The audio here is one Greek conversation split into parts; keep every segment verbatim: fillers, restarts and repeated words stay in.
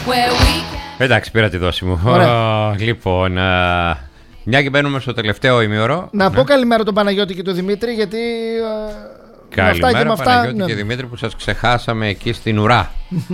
Εντάξει, πήρα τη δόση μου. Uh, λοιπόν, uh, μια και μπαίνουμε στο τελευταίο ημίωρο. Να ναι. πω καλημέρα τον Παναγιώτη και τον Δημήτρη, γιατί. Uh, καλημέρα, και με αυτά, Παναγιώτη ναι. και Δημήτρη, που σας ξεχάσαμε εκεί στην ουρά.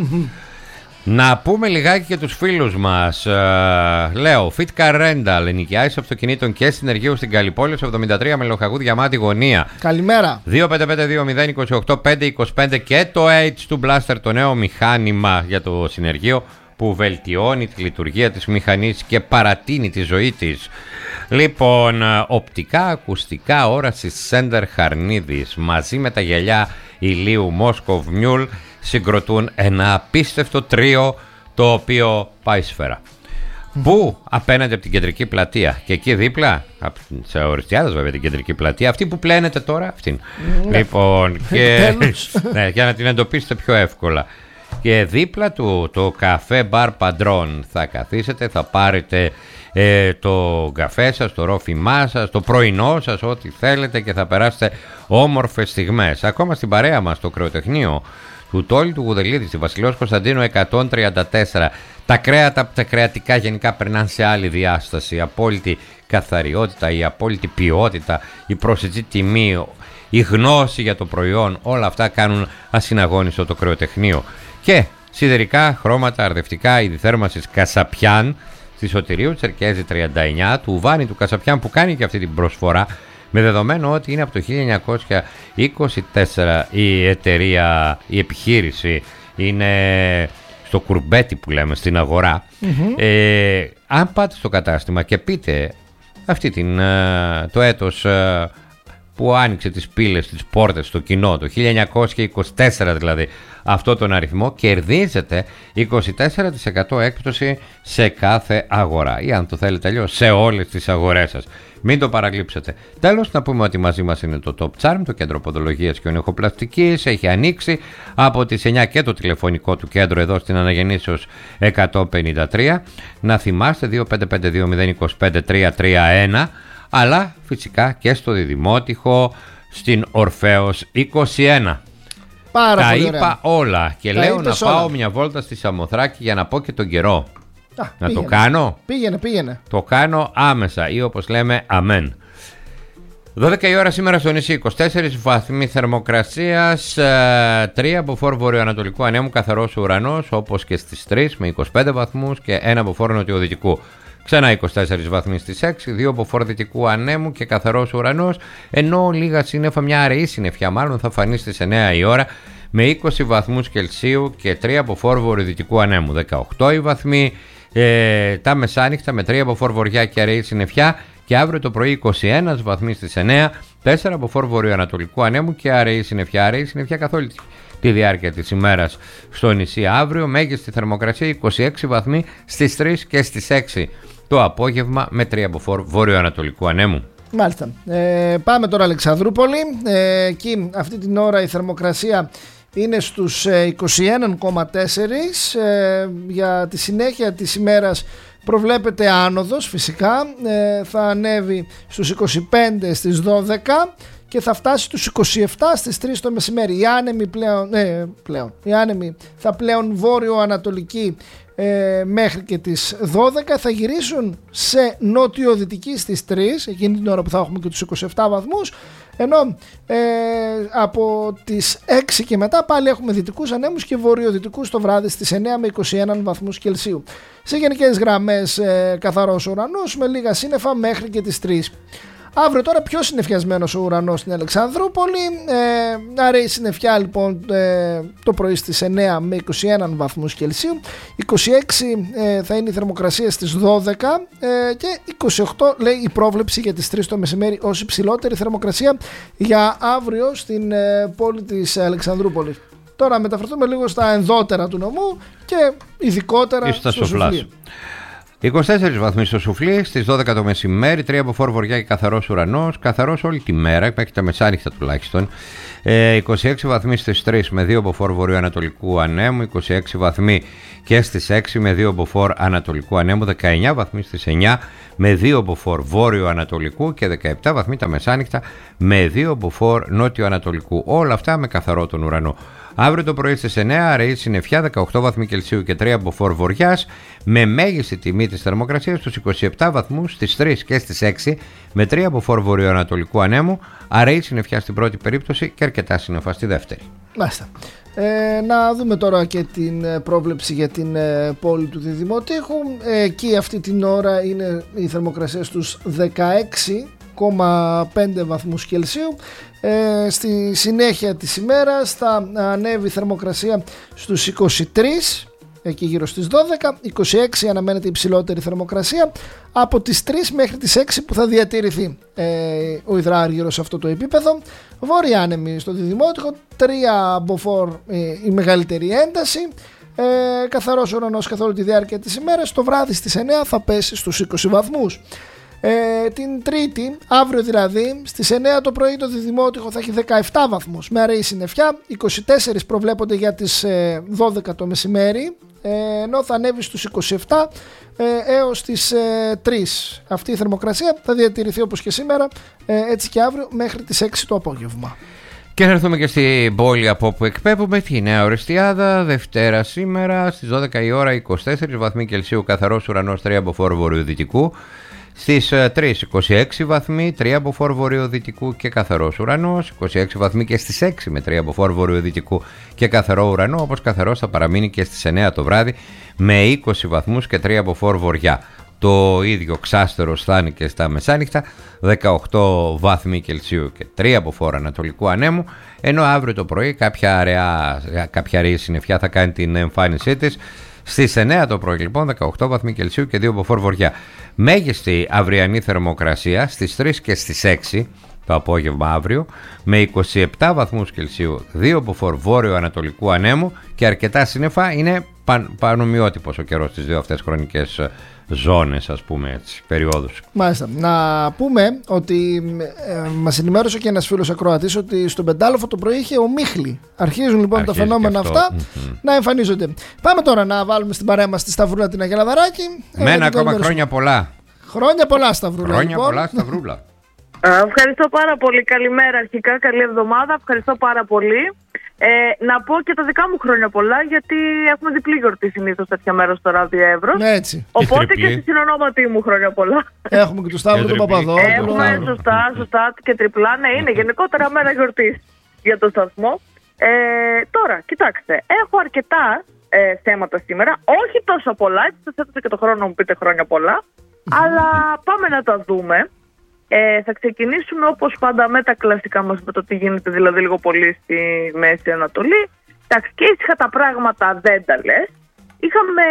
Να πούμε λιγάκι και τους φίλους μας. uh, Λέω, Fitcar Rental, ενοικιάσεις αυτοκινήτων και συνεργείου στην Καλλιπόλεω εβδομήντα τρία με Λοχαγού Διαμάτη γωνία. Καλημέρα. δύο πέντε πέντε δύο μηδέν δύο οκτώ πέντε είκοσι πέντε και το έιτς του Blaster, το νέο μηχάνημα για το συνεργείο που βελτιώνει τη λειτουργία της μηχανής και παρατείνει τη ζωή της. Λοιπόν, οπτικά, ακουστικά, όραση Σέντερ Χαρνίδης μαζί με τα γυαλιά ηλίου Moscow Mule συγκροτούν ένα απίστευτο τρίο, το οποίο πάει σφαίρα. Mm. Πού? Απέναντι από την κεντρική πλατεία. Και εκεί δίπλα, σε Οριστιάδας βέβαια την κεντρική πλατεία, αυτή που πλένεται τώρα, αυτήν. Mm. Λοιπόν, και, ναι, για να την εντοπίσετε πιο εύκολα. Και δίπλα του το καφέ μπαρ Παντρών θα καθίσετε, θα πάρετε ε, το καφέ σας, το ρόφημά σας, το πρωινό σας, ό,τι θέλετε, και θα περάσετε όμορφες στιγμές. Ακόμα στην παρέα μας το κρεοτεχνείο του Τόλι του Γουδελίδη στη Βασιλέως Κωνσταντίνου εκατόν τριάντα τέσσερα. Τα κρέατα, τα κρεατικά γενικά περνάνε σε άλλη διάσταση. Η απόλυτη καθαριότητα, η απόλυτη ποιότητα, η προσιτή τιμή, η γνώση για το προϊόν, όλα αυτά κάνουν ασυναγώνιστο το κρεοτεχνείο. Και σιδερικά, χρώματα, αρδευτικά, ειδηθέρμανσης Κασαπιάν στη Σωτηρίου Τσερκέζη τριάντα εννιά, του Βάνη του Κασαπιάν, που κάνει και αυτή την προσφορά, με δεδομένο ότι είναι από το χίλια εννιακόσια είκοσι τέσσερα η εταιρεία, η επιχείρηση είναι στο κουρμπέτι που λέμε, στην αγορά. Mm-hmm. ε, αν πάτε στο κατάστημα και πείτε αυτή την, το έτος που άνοιξε τις πύλες, τις πόρτες στο κοινό, το χίλια εννιακόσια είκοσι τέσσερα δηλαδή, αυτό τον αριθμό, κερδίζετε είκοσι τέσσερα τοις εκατό έκπτωση σε κάθε αγορά, ή αν το θέλετε αλλιώς, σε όλες τις αγορές σας. Μην το παρακλείψετε. Τέλος, να πούμε ότι μαζί μας είναι το Top Charm, το κέντρο ποδολογίας και ονειχοπλαστικής. Έχει ανοίξει από τις εννιά και το τηλεφωνικό του κέντρο εδώ στην Αναγεννήσεως εκατόν πενήντα τρία. Να θυμάστε δύο πέντε πέντε δύο μηδέν δύο πέντε τρία τρία ένα, αλλά φυσικά και στο Διδημότυχο στην Ορφέως είκοσι ένα. Πάρα Τα πολύ είπα ωραία. όλα και Τα λέω να όλα. πάω μια βόλτα στη Σαμοθράκη για να πω και τον καιρό. Α, να πήγαινε. το κάνω. Πήγαινε, πήγαινε. Το κάνω άμεσα, ή όπως λέμε αμέν. δώδεκα η ώρα σήμερα στο νησί, είκοσι τέσσερις βαθμοί θερμοκρασίας, τρία από φόρ βορειοανατολικού ανέμου, καθαρός ουρανός όπως και στις τρεις με είκοσι πέντε βαθμούς και ένα από φόρ νοτιοδυτικού. Ξανά είκοσι τέσσερις βαθμοί στις έξι, δύο από φόρ δυτικού ανέμου και καθαρός ουρανός, ενώ λίγα σύννεφα, μια αραιή συννεφιά μάλλον, θα φανεί στις εννιά η ώρα με είκοσι βαθμούς Κελσίου και τρία από φόρ βορειοδυτικού ανέμου. δεκαοκτώ οι βαθμοί ε, τα μεσάνυχτα με τρία από φόρ βορειά και αραιή συννεφιά, και αύριο το πρωί είκοσι ένα βαθμοί στις εννιά, τέσσερα από φόρ βορειοανατολικού ανέμου και αραιή συννεφιά. Αραιή συννεφιά καθ' όλη τη διάρκεια της ημέρας στο νησί. Αύριο μέγιστη θερμοκρασία είκοσι έξι βαθμοί στις τρεις και στις έξι το απόγευμα με τρία από φόρ βορειοανατολικού ανέμου. Μάλιστα. Ε, πάμε τώρα Αλεξανδρούπολη. Ε, εκεί αυτή την ώρα η θερμοκρασία είναι στους είκοσι ένα κόμμα τέσσερα. Ε, για τη συνέχεια της ημέρας προβλέπεται άνοδος φυσικά. Ε, θα ανέβει στους είκοσι πέντε στις δώδεκα και θα φτάσει στους είκοσι επτά στις τρεις το μεσημέρι. Οι άνεμοι πλέον, ε, πλέον, οι άνεμοι θα πλέον βόρειο-ανατολική ε, μέχρι και τις δώδεκα, θα γυρίσουν σε νότιο-δυτική στις τρεις, εκείνη την ώρα που θα έχουμε και τους είκοσι επτά βαθμούς, ενώ ε, από τις έξι και μετά πάλι έχουμε δυτικούς ανέμους και βορειοδυτικούς το βράδυ στις εννιά με είκοσι ένα βαθμούς Κελσίου. Σε γενικές γραμμές ε, καθαρός ουρανός με λίγα σύννεφα μέχρι και τις τρεις. Αύριο τώρα πιο συννεφιασμένος ο ουρανός στην Αλεξανδρούπολη, ε, αραιή συννεφιά λοιπόν ε, το πρωί στις εννιά με είκοσι ένα βαθμούς Κελσίου, είκοσι έξι ε, θα είναι η θερμοκρασία στις δώδεκα ε, και είκοσι οκτώ λέει η πρόβλεψη για τις τρεις το μεσημέρι ως υψηλότερη θερμοκρασία για αύριο στην ε, πόλη της Αλεξανδρούπολης. Τώρα μεταφερθούμε λίγο στα ενδότερα του νομού και ειδικότερα στο Σουφλί. είκοσι τέσσερις βαθμοί στο Σουφλί, στις δώδεκα το μεσημέρι, τρία από φόρ βορειά και καθαρός ουρανός, καθαρός όλη τη μέρα, μέχρι τα μεσάνυχτα τουλάχιστον. Ε, είκοσι έξι βαθμοί στις τρεις με δύο από φόρ βορειοανατολικού ανέμου, είκοσι έξι βαθμοί και στις έξι με δύο από φόρ ανατολικού ανέμου, δεκαεννιά βαθμοί στις εννιά με δύο από φόρ βόρειο-ανατολικού και δεκαεπτά βαθμοί τα μεσάνυχτα με δύο από φόρ νότιο-ανατολικού. Όλα αυτά με καθαρό τον ουρανό. Αύριο το πρωί στις εννιά αραιή συννεφιά, δεκαοκτώ βαθμοί Κελσίου και τρία μποφόρ βοριάς, με μέγιστη τιμή της θερμοκρασίας στους είκοσι επτά βαθμούς στις τρεις και στις έξι, με τρία μποφόρ βορειοανατολικού ανέμου, αραιή συννεφιά στην πρώτη περίπτωση και αρκετά σύννεφα στη δεύτερη. Μάλιστα. Ε, να δούμε τώρα και την πρόβλεψη για την ε, πόλη του Διδημοτήχου. Ε, εκεί αυτή την ώρα είναι η θερμοκρασία στους δεκαέξι κόμμα πέντε βαθμούς Κελσίου. Ε, στη συνέχεια της ημέρας θα ανέβει η θερμοκρασία στους είκοσι τρεις, εκεί γύρω στις δώδεκα, είκοσι έξι αναμένεται η υψηλότερη θερμοκρασία, από τις τρεις μέχρι τις έξι που θα διατηρηθεί ε, ο υδράργυρος σε αυτό το επίπεδο. Βόρεια άνεμη στο Διδημότυχο, τρία μποφόρ ε, η μεγαλύτερη ένταση, ε, καθαρός ουρανός καθ' όλη τη διάρκεια της ημέρας. Το βράδυ στις εννιά θα πέσει στους είκοσι βαθμούς. Ε, την Τρίτη, αύριο δηλαδή, στις εννιά το πρωί το Διδημότυχο θα έχει δεκαεπτά βαθμούς με αραιή συννεφιά, είκοσι τέσσερα προβλέπονται για τις ε, δώδεκα το μεσημέρι, ε, ενώ θα ανέβει στους είκοσι επτά ε, έως τις ε, τρεις. Αυτή η θερμοκρασία θα διατηρηθεί όπως και σήμερα, ε, έτσι και αύριο μέχρι τις έξι το απόγευμα. Και να έρθουμε και στην πόλη από όπου εκπέμπουμε, τη Νέα Ορεστιάδα. Δευτέρα σήμερα στις δώδεκα η ώρα, είκοσι τέσσερα βαθμοί Κελσίου, καθαρός ουρανός, τρία μποφόρ βορειοδυτικού. Στις τρεις, είκοσι έξι βαθμοί, τρία μποφόρ βορειοδυτικού και καθαρός ουρανός. είκοσι έξι βαθμοί και στις έξι με τρία μποφόρ βορειοδυτικού και καθαρό ουρανό. Όπως καθαρός θα παραμείνει και στις εννιά το βράδυ με είκοσι βαθμούς και τρία μποφόρ βορειά. Το ίδιο ξάστερος θα είναι και στα μεσάνυχτα, δεκαοκτώ βαθμοί Κελσίου και τρία μποφόρ ανατολικού ανέμου, ενώ αύριο το πρωί κάποια αραιά, κάποια αραιή συννεφιά θα κάνει την εμφάνισή της. Στις εννιά το πρωί λοιπόν, δεκαοκτώ βαθμοί Κελσίου και δύο μποφόρ βορειά. Μέγιστη αυριανή θερμοκρασία στις τρεις και στις έξι το απόγευμα αύριο, με είκοσι επτά βαθμούς Κελσίου, δύο μποφόρ βόρειο ανατολικού ανέμου και αρκετά σύννεφα. Είναι παν, πανομοιότυπος ο καιρός στις δύο αυτές χρονικές ζώνες, ας πούμε, έτσι, περιόδους. Μάλιστα. Να πούμε ότι ε, μας ενημέρωσε και ένας φίλος ακροατής ότι στον Πεντάλοφο το πρωί είχε ομίχλη. Αρχίζουν λοιπόν Αρχίζει τα φαινόμενα αυτά mm-hmm. να εμφανίζονται. Πάμε τώρα να βάλουμε στην παρέα μας τη Σταυρούλα την Αγελαδαράκη. Μένα ακόμα χρόνια πολλά. Χρόνια πολλά, Σταυρούλα. Χρόνια λοιπόν. πολλά, Σταυρούλα. Ευχαριστώ πάρα πολύ. Καλημέρα αρχικά, καλή εβδομάδα. Ευχαριστώ πάρα πολύ. Ε, να πω και τα δικά μου χρόνια πολλά, γιατί έχουμε διπλή γιορτή συνήθως τέτοια μέρα στο Ράδιο Εύρος. Ναι, έτσι. Οπότε και στη συνονόματή μου χρόνια πολλά. Έχουμε και του Σταύρου τον Παπαδόπουλο. Έχουμε σωστά, σωστά και τριπλά. Ναι, είναι γενικότερα μέρα γιορτής για το σταθμό. Ε, τώρα, κοιτάξτε, έχω αρκετά ε, θέματα σήμερα. Όχι τόσο πολλά, έτσι θα θέτω και το χρόνο να μου πείτε χρόνια πολλά. Αλλά πάμε να τα δούμε. Ε, θα ξεκινήσουμε όπως πάντα με τα κλασικά μας, με το τι γίνεται δηλαδή λίγο πολύ στη Μέση Ανατολή. Εντάξει, και ήσυχα τα πράγματα δεν τα λες. Είχαμε,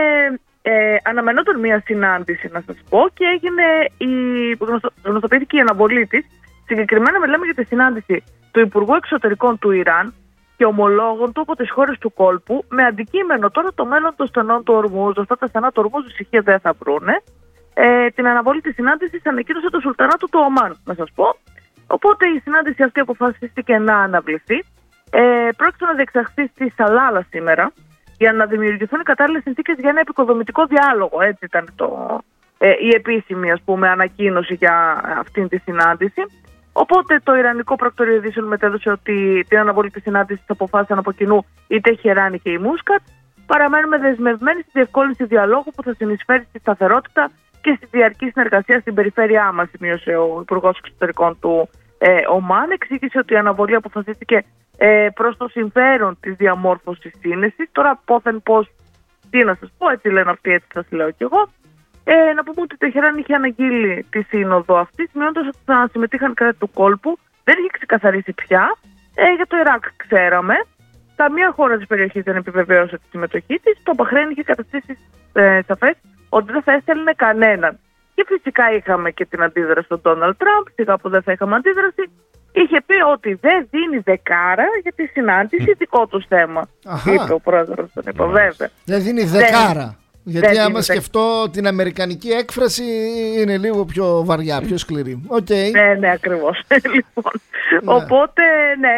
ε, αναμενόταν μια συνάντηση να σας πω και έγινε η, γνωστο, γνωστοποιήθηκε η αναβολή της. Συγκεκριμένα μιλάμε για τη συνάντηση του Υπουργού Εξωτερικών του Ιράν και ομολόγων του από τις χώρες του κόλπου, με αντικείμενο τώρα το μέλλον των στενών του Ορμούζ. Αυτά τα στενά του Ορμούζ ησυχία δεν θα βρούνε. Ε, την αναβολή της συνάντησης ανακοίνωσε το Σουλτανάτο του Ομάν, να σας πω. Οπότε η συνάντηση αυτή αποφασίστηκε να αναβληθεί. Ε, πρόκειται να διεξαχθεί στη Σαλάλα σήμερα για να δημιουργηθούν οι κατάλληλες συνθήκες για ένα επικοδομητικό διάλογο. Έτσι ήταν το, ε, η επίσημη, ας πούμε, ανακοίνωση για αυτήν τη συνάντηση. Οπότε το Ιρανικό Πρακτορείο Ειδήσεων μετέδωσε ότι την αναβολή της συνάντησης αποφάσισαν από κοινού η Τεχεράνη και η Μούσκατ. Παραμένουμε δεσμευμένοι στη διευκόλυνση διαλόγου που θα συνεισφέρει στη σταθερότητα και στη διαρκή συνεργασία στην περιφέρειά μας, σημείωσε ο Υπουργός Εξωτερικών του ε, Ομάν. Εξήγησε ότι η αναβολή αποφασίστηκε ε, προς το συμφέρον της διαμόρφωσης σύνεσης. Τώρα πόθεν πώς, τι να σας πω, έτσι λένε αυτοί, έτσι σας λέω κι εγώ. Ε, να πούμε ότι η Τεχεράνη είχε αναγγείλει τη σύνοδο αυτή, σημειώνοντας ότι θα συμμετείχαν κράτη του κόλπου. Δεν είχε ξεκαθαρίσει πια. Ε, για το Ιράκ ξέραμε. Καμία χώρα της περιοχής δεν επιβεβαίωσε τη συμμετοχή της. Το Μπαχρέιν είχε καταστήσει ε, σαφές ότι δεν θα έστελνε κανέναν. Και φυσικά είχαμε και την αντίδραση του Ντόναλντ Τραμπ, σιγά που δεν θα είχαμε αντίδραση. Είχε πει ότι δεν δίνει δεκάρα για τη συνάντηση, δικό του θέμα. Αχα. Είπε ο πρόεδρος, τον είπε, βέβαια. Δεν δίνει δεκάρα. Δεν... Γιατί δεν άμα σκεφτώ δε... την αμερικανική έκφραση είναι λίγο πιο βαριά, πιο σκληρή. Okay. Ναι, ναι, ακριβώς. λοιπόν, ναι. Οπότε, ναι,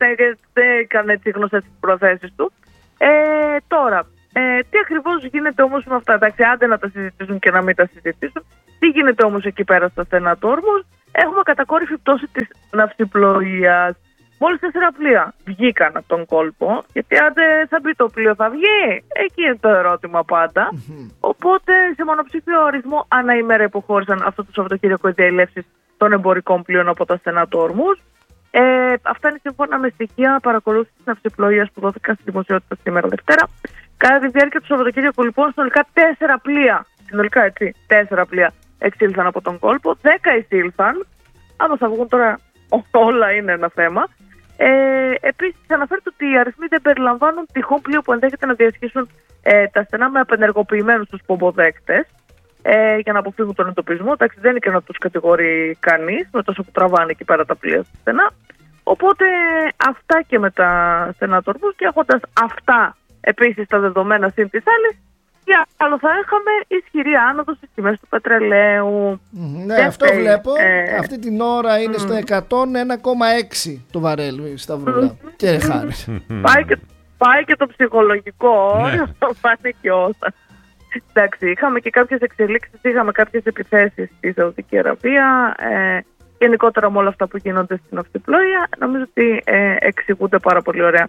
δεν έκανε έτσι γνωστές τις προθέσεις του. Ε, τώρα, ε, τι ακριβώς γίνεται όμως με αυτά, εντάξει, άντε να τα συζητήσουν και να μην τα συζητήσουν. Τι γίνεται όμως εκεί πέρα στα στενά του Ορμούζ? Έχουμε κατακόρυφη πτώση της ναυσιπλοείας. μόλις τέσσερα πλοία βγήκαν από τον κόλπο, γιατί αν δεν θα μπει το πλοίο θα βγει, εκεί είναι το ερώτημα πάντα. Mm-hmm. Οπότε σε μονοψήφιο αριθμό ανά ημέρα υποχώρησαν αυτό το Σαββατοκύριακο οι διελεύσεις των εμπορικών πλοίων από τα στενά του Ορμούζ. Ε, αυτά είναι σύμφωνα με στοιχεία παρακολούθησης ναυσιπλοείας που δόθηκαν στη δημοσιότητα σήμερα Δευτέρα. Κατά τη διάρκεια του Σαββατοκύριακου, λοιπόν, συνολικά τέσσερα πλοία, συνολικά έτσι, τέσσερα πλοία εξήλθαν από τον κόλπο, δέκα εισήλθαν. Άμα θα βγουν τώρα, όλα είναι ένα θέμα. Ε, επίσης, αναφέρεται ότι οι αριθμοί δεν περιλαμβάνουν τυχόν πλοίο που ενδέχεται να διασχίσουν ε, τα στενά με απενεργοποιημένους τους πομποδέκτες ε, για να αποφύγουν τον εντοπισμό. Εντάξει, δεν είναι και να τους κατηγορεί κανείς με τόσο που τραβάνε εκεί πέρα τα πλοία στα στενά. Οπότε αυτά και με τα στενά του Ορμούζ, και έχοντας αυτά επίσης τα δεδομένα συν της άλλης, για άλλο θα είχαμε ισχυρή άνοδο στις τιμές του πετρελαίου. Mm, ναι, αυτό φταίει, βλέπω. Ε, αυτή την ώρα είναι mm. στο εκατόν ένα κόμμα έξι το βαρέλ, Σταυρούλα. Mm. Και χάρη. πάει, και, πάει και το ψυχολογικό όριο, το πάνε και όσα. Εντάξει, είχαμε και κάποιες εξελίξεις, είχαμε κάποιες επιθέσεις στη Σαουδική Αραβία. Ε, γενικότερα με όλα αυτά που γίνονται στην ναυσιπλοεία, νομίζω ότι ε, εξηγούνται πάρα πολύ ωραία.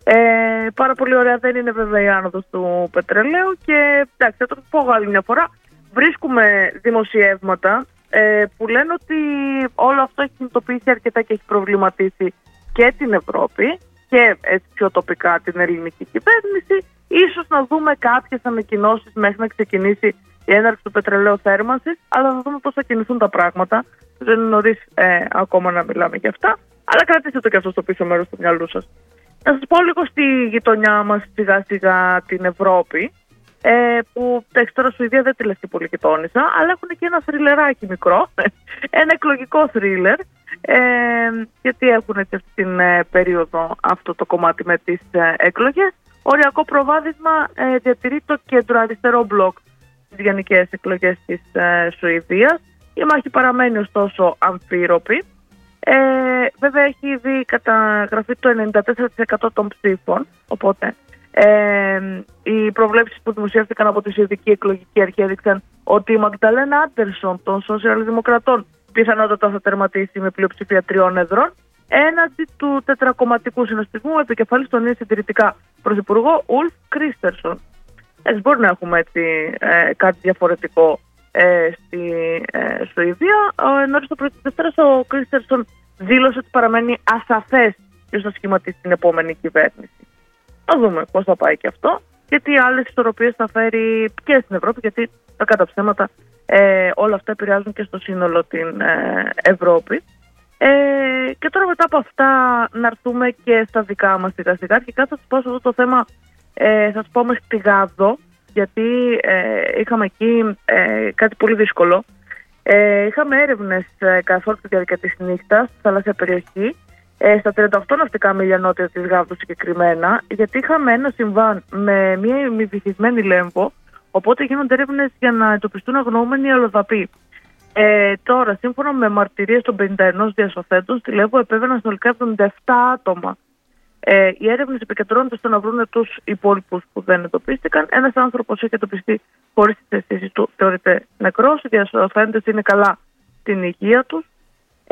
Ε, πάρα πολύ ωραία δεν είναι βέβαια η άνοδος του πετρελαίου, και εντάξει, θα το πω άλλη μια φορά. Βρίσκουμε δημοσιεύματα ε, που λένε ότι όλο αυτό έχει συνειδητοποιήσει αρκετά και έχει προβληματίσει και την Ευρώπη και έτσι πιο τοπικά την ελληνική κυβέρνηση. Ίσως να δούμε κάποιες ανακοινώσεις μέχρι να ξεκινήσει η έναρξη του πετρελαίου θέρμανσης, αλλά θα δούμε πώς θα κινηθούν τα πράγματα. Δεν είναι νωρίς ε, ακόμα να μιλάμε για αυτά, αλλά κρατήστε το και αυτό στο πίσω μέρος του μυαλού σας. Να σας πω λίγο στη γειτονιά μας σιγά σιγά την Ευρώπη, ε, που τώρα Σουηδία δεν τη λες και πολύ γειτόνισσα, αλλά έχουν και ένα θριλεράκι μικρό, ένα εκλογικό θρίλερ, ε, γιατί έχουν έτσι αυτή την ε, περίοδο αυτό το κομμάτι με τις ε, εκλογές. Οριακό προβάδισμα ε, διατηρεί το κεντροαριστερό μπλοκ στις γενικές εκλογές της ε, Σουηδίας. Η μάχη παραμένει ωστόσο αμφίροπη. Ε, βέβαια έχει ήδη καταγραφεί το ενενήντα τέσσερα τοις εκατό των ψήφων, οπότε ε, οι προβλέψεις που δημοσιεύτηκαν από τη Σουηδική Εκλογική Αρχή έδειξαν ότι η Μαγδαλένα Άντερσον των Σοσιαλδημοκρατών πιθανότατα θα τερματίσει με πλειοψηφία τριών εδρών έναντι του τετρακομματικού συνασπισμού επικεφαλής των νέων συντηρητικά πρωθυπουργό Ουλφ Κρίστερσον. Έτσι μπορεί να έχουμε έτσι ε, κάτι διαφορετικό Ε, στη ε, Σουηδία. Ε, νωρίς το πρωί της Δευτέρας ο Κρίστερσον δήλωσε ότι παραμένει ασαφές ποιος θα σχηματίσει την επόμενη κυβέρνηση. Θα δούμε πώς θα πάει και αυτό, γιατί άλλες ισορροπίες θα φέρει και στην Ευρώπη, γιατί τα κατά ψέματα ε, όλα αυτά επηρεάζουν και στο σύνολο την ε, Ευρώπη. Ε, και τώρα μετά από αυτά να έρθουμε και στα δικά μας σιγά σιγά. Αρχικά θα σας πω σε αυτό το θέμα, ε, θα σας πω μέχρι τη Γάδο, γιατί ε, είχαμε εκεί ε, κάτι πολύ δύσκολο. Ε, είχαμε έρευνες ε, καθ' όλη τη διάρκεια της νύχτας στη θαλάσσια περιοχή, ε, στα τριάντα οκτώ ναυτικά μίλια νότια της Γάβδου συγκεκριμένα, γιατί είχαμε ένα συμβάν με μια ημιβυθισμένη λέμβο, οπότε γίνονται έρευνες για να εντοπιστούν αγνοούμενοι αλλοδαποί. Ε, τώρα, σύμφωνα με μαρτυρίες των πενήντα ενός διασωθέντων, στη Λέμβο επέβαιναν συνολικά εβδομήντα επτά άτομα. Ε, οι έρευνες επικεντρώνονται στο να βρουν τους υπόλοιπους που δεν εντοπίστηκαν. Ένας άνθρωπος έχει εντοπιστεί χωρίς τις αισθήσεις του, θεωρείται νεκρός. Οι διασωθέντες είναι καλά στην υγεία τους. Ε,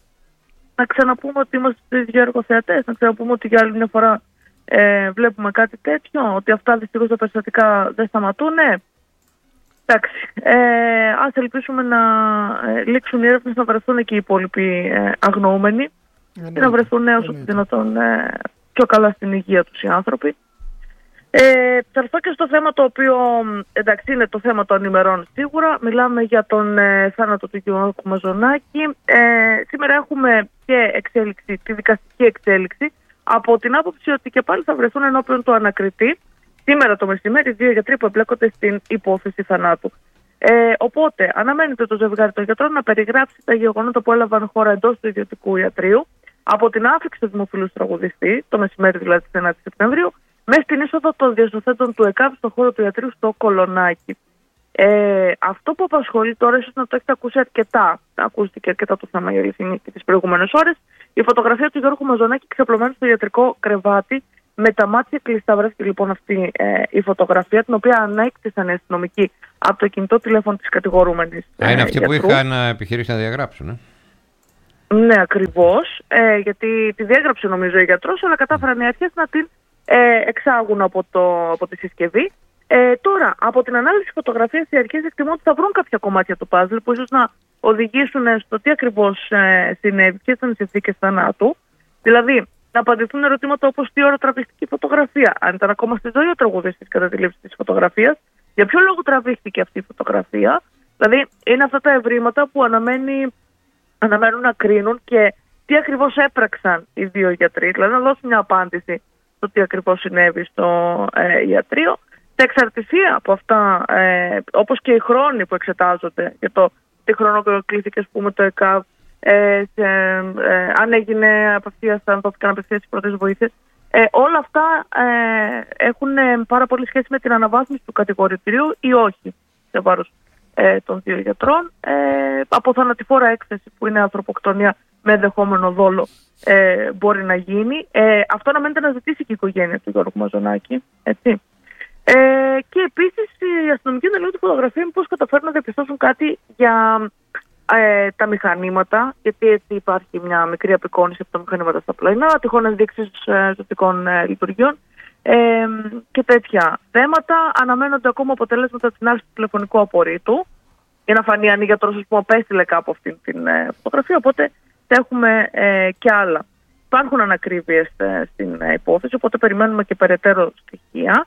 να ξαναπούμε ότι είμαστε στους δύο εργοθεατές, να ξαναπούμε ότι για άλλη μια φορά ε, βλέπουμε κάτι τέτοιο, ότι αυτά δυστυχώς τα περιστατικά δεν σταματούν. Ναι. Εντάξει, ε, ας ελπίσουμε να ε, λήξουν οι έρευνες, να βρεθούν και οι υπόλοιποι ε, αγνοούμενοι ε, και να βρεθούν όσο το δυνατόν ε, πιο καλά στην υγεία τους οι άνθρωποι. Ε, θα έρθω και στο θέμα το οποίο, εντάξει, είναι το θέμα των ημερών σίγουρα. Μιλάμε για τον ε, θάνατο του Γιώργου Μαζονάκη. Ε, σήμερα έχουμε και εξέλιξη, τη δικαστική εξέλιξη, από την άποψη ότι και πάλι θα βρεθούν ενώπιον του ανακριτή σήμερα το μεσημέρι δύο γιατροί που εμπλέκονται στην υπόθεση θανάτου. Ε, οπότε, αναμένεται το ζευγάρι των γιατρών να περιγράψει τα γεγονότα που έλαβαν χώρα εντός του ιδιωτικού ιατρείου, από την άφηξη του δημοφιλούς τραγουδιστή, το μεσημέρι δηλαδή της ενάτης Σεπτεμβρίου, μέχρι την είσοδο των διασωθέντων του ΕΚΑΒ στον χώρο του ιατρείου στο Κολονάκι. Ε, αυτό που απασχολεί τώρα, ίσως να το έχετε ακούσει αρκετά, ακούστηκε αρκετά το θέμα η αληθινή και τις προηγούμενες ώρες, η φωτογραφία του Γιώργου Μαζονάκη ξαπλωμένου στο ιατρικό κρεβάτι, με τα μάτια κλειστά. Βρέθηκε λοιπόν αυτή ε, η φωτογραφία, την οποία ανέκτησαν οι αστυνομικοί από το κινητό τηλέφωνο της κατηγορούμενης. Α, είναι ε, αυτοί που είχαν επιχειρήσει να διαγράψουν. Ε. Ναι, ακριβώς, ε, γιατί τη διέγραψε νομίζω ο γιατρός, αλλά κατάφεραν οι αρχές να την ε, εξάγουν από, το, από τη συσκευή. Ε, τώρα, από την ανάλυση φωτογραφίας, οι αρχές εκτιμούν ότι θα βρουν κάποια κομμάτια του παζλ που ίσως να οδηγήσουν στο τι ακριβώς ε, συνέβη, ποιες ήταν οι συνθήκες θανάτου. Δηλαδή, να απαντηθούν ερωτήματα όπως τι ώρα τραβήχτηκε η φωτογραφία, αν ήταν ακόμα στη ζωή ο τραγουδιστής κατά τη λήψη της φωτογραφίας, για ποιο λόγο τραβήχτηκε αυτή η φωτογραφία. Δηλαδή, είναι αυτά τα ευρήματα που αναμένει, αναμένουν να κρίνουν και τι ακριβώς έπραξαν οι δύο γιατροί, δηλαδή να δώσουν μια απάντηση στο τι ακριβώς συνέβη στο ε, ιατρείο. Σε εξαρτησία από αυτά, ε, όπως και οι χρόνοι που εξετάζονται για το τι χρόνο κλείθηκε, ας πούμε, το ΕΚΑΒ, ε, σε, ε, αν έγινε απευθείας, αν δόθηκαν απευθείας οι πρώτες βοήθειες, ε, όλα αυτά ε, έχουν ε, πάρα πολύ σχέση με την αναβάθμιση του κατηγορητηρίου ή όχι σε βάρος ε, των δύο γιατρών. Ε, από θανατηφόρα έκθεση που είναι ανθρωποκτονία με ενδεχόμενο δόλο ε, μπορεί να γίνει. Ε, αυτό αναμένεται να ζητήσει και η οικογένεια του Γιώργου Μαζονάκη, έτσι. Ε, και επίσης η αστυνομική αναλύει τη φωτογραφία πώς καταφέρουν να διαπιστώσουν κάτι για ε, τα μηχανήματα, γιατί έτσι υπάρχει μια μικρή απεικόνηση από τα μηχανήματα στα πλαϊνά, τυχόν ενδείξεις ε, ζωτικών ε, λειτουργιών ε, και τέτοια θέματα. Αναμένονται ακόμα αποτελέσματα της ανάλυσης του τηλεφωνικού απορρίτου για να φανεί αν η γιατρός, ας πούμε, απέστειλε κάπου αυτή την ε, φωτογραφία, οπότε θα έχουμε ε, και άλλα. Υπάρχουν ανακρίβειες ε, στην ε, υπόθεση, οπότε περιμένουμε και περαιτέρω στοιχεία.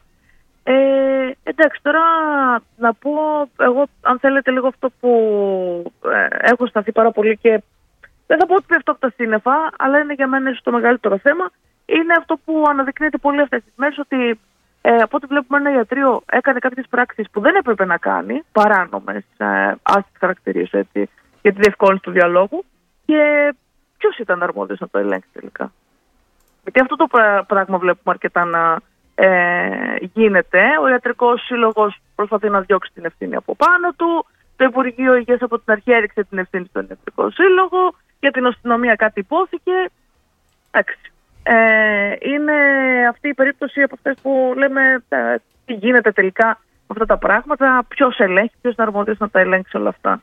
Ε, εντάξει, τώρα να πω εγώ, αν θέλετε, λίγο αυτό που ε, έχω σταθεί πάρα πολύ και δεν θα πω ότι πέφτω από τα σύννεφα, αλλά είναι για μένα το μεγαλύτερο θέμα, είναι αυτό που αναδεικνύεται πολύ αυτές τις μέρες, ότι ε, από ό,τι βλέπουμε ένα ιατρείο έκανε κάποιες πράξεις που δεν έπρεπε να κάνει, παράνομες, ε, ας τις χαρακτηρίσω έτσι, για τη διευκόλυνση του διαλόγου, και ποιος ήταν αρμόδιος να το ελέγξει τελικά. Γιατί αυτό το πράγμα βλέπουμε αρκετά να Ε, γίνεται. Ο Ιατρικός Σύλλογος προσπαθεί να διώξει την ευθύνη από πάνω του. Το Υπουργείο Υγείας από την αρχή έριξε την ευθύνη στον Ιατρικό Σύλλογο. Για την αστυνομία κάτι υπόθηκε. Εντάξει. Ε, είναι αυτή η περίπτωση από αυτές που λέμε ε, τι γίνεται τελικά με αυτά τα πράγματα, ποιος ελέγχει, ποιος είναι αρμόδιος να τα ελέγξει όλα αυτά.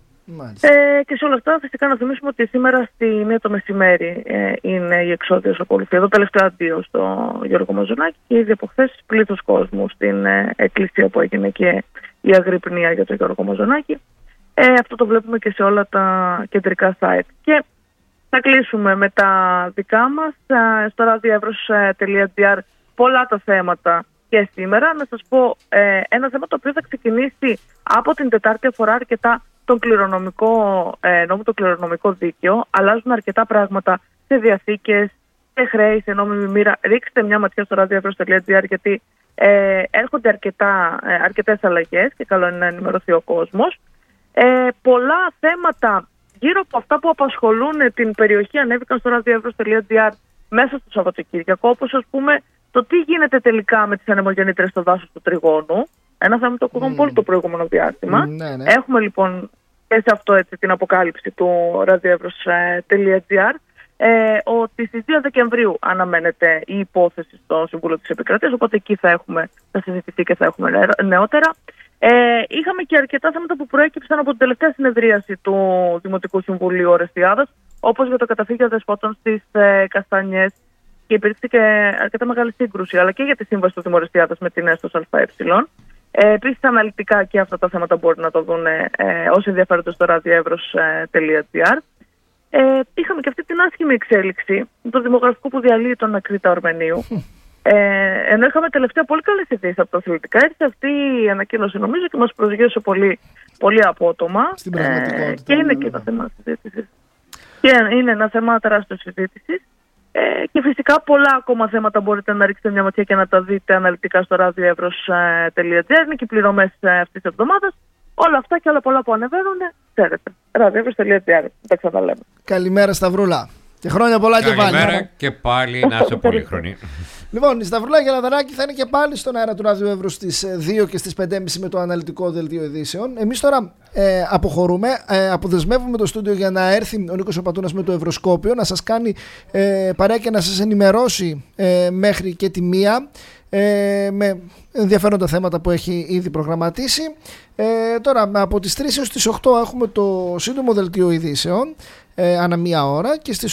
Ε, και σε όλα αυτά φυσικά να θυμίσουμε ότι σήμερα στη μία το μεσημέρι ε, είναι η εξώδιος ακολουθία. Εδώ τελευταία αντίο στο Γιώργο Μαζονάκη και ήδη από χθες πλήθος κόσμου στην ε, εκκλησία που έγινε και η αγρυπνία για τον Γιώργο Μαζονάκη. Ε, αυτό το βλέπουμε και σε όλα τα κεντρικά site. Και θα κλείσουμε με τα δικά μας. Ε, στο ραδιοεύρος τελεία τζι άρ πολλά τα θέματα και σήμερα. Να σας πω ε, ένα θέμα το οποίο θα ξεκινήσει από την Τετάρτη, αφορά αρκετά τον κληρονομικό ε, νόμο, το κληρονομικό δίκαιο. Αλλάζουν αρκετά πράγματα σε διαθήκες, σε χρέη, σε νόμιμη μοίρα. Ρίξτε μια ματιά στο ραδιοεύρος τελεία τζι άρ, γιατί ε, έρχονται αρκετά, ε, αρκετές αλλαγές και καλό είναι να ενημερωθεί ο κόσμος. Ε, πολλά θέματα γύρω από αυτά που απασχολούν την περιοχή ανέβηκαν στο ραδιοεύρος τελεία τζι άρ μέσα στο Σαββατοκύριακο, όπως ας πούμε το τι γίνεται τελικά με τις ανεμογεννήτρες στο δάσος του Τριγώνου. Ένα θέμα το ακούγαμε mm. πολύ το προηγούμενο διάστημα. Mm, ναι, ναι. Έχουμε λοιπόν και σε αυτό έτσι την αποκάλυψη του ραδιοεύρος τελεία τζι άρ ε, ότι στις δύο Δεκεμβρίου αναμένεται η υπόθεση στο Συμβούλιο της Επικρατείας, οπότε εκεί θα, έχουμε, θα συζητηθεί και θα έχουμε νεότερα. Ε, είχαμε και αρκετά θέματα που προέκυψαν από την τελευταία συνεδρίαση του Δημοτικού Συμβουλίου Ορεστιάδας, όπως για το καταφύγιο δεσπότων στις ε, Καστανιές, και υπήρξε και αρκετά μεγάλη σύγκρουση, αλλά και για τη σύμβαση του Δήμου Ορεστιάδας με την ΕΣΤΟΣ ΑΕ. Ε, Επίσης, αναλυτικά και αυτά τα θέματα μπορεί να το δουν ε, όσοι ενδιαφέρονται στο ραδιοεύρος τελεία τζι άρ. Ε, είχαμε και αυτή την άσχημη εξέλιξη το δημογραφικό που διαλύει τον Ακρίτα Ορμενίου. Ε, ενώ είχαμε τελευταία πολύ καλές ειδήσεις από τα αθλητικά, ήρθε αυτή η ανακοίνωση νομίζω και μας προσγείωσε πολύ, πολύ απότομα. Στην πραγματικότητα. Ε, και είναι και ένα θέμα συζήτησης. Και είναι ένα θέμα τεράστιο συζήτησης. Ε, και φυσικά πολλά ακόμα θέματα μπορείτε να ρίξετε μια ματιά και να τα δείτε αναλυτικά στο ραδιοεύρος τελεία τζι άρ. Είναι και οι πληρωμές αυτής της εβδομάδας. Όλα αυτά και όλα πολλά που ανεβαίνουν, ξέρετε. ραδιοεύρος τελεία τζι άρ. Τα ξαναλέμε. Καλημέρα Σταυρούλα. Και χρόνια πολλά και πάλι. Καλημέρα και πάλι, να είσαι πολύχρονη. Λοιπόν, η Σταυρούλα Γελαδαράκη θα είναι και πάλι στον αέρα του ραδιοεύρου στις δύο και στις πέντε και μισή με το αναλυτικό δελτίο ειδήσεων. Εμείς τώρα ε, αποχωρούμε, ε, αποδεσμεύουμε το στούντιο για να έρθει ο Νίκος Πατούνας με το Ευρωσκόπιο, να σας κάνει ε, παρέα και να σας ενημερώσει ε, μέχρι και τη μία. ε, με ενδιαφέροντα θέματα που έχει ήδη προγραμματίσει. Ε, τώρα από τις τρεις έως τις οκτώ έχουμε το σύντομο δελτίο ειδήσεων ε, ανά μία ώρα και στις